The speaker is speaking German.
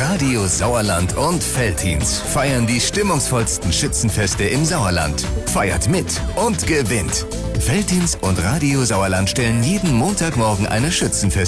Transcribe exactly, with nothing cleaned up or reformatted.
Radio Sauerland und Veltins feiern die stimmungsvollsten Schützenfeste im Sauerland. Feiert mit und gewinnt. Veltins und Radio Sauerland stellen jeden Montagmorgen eine Schützenfest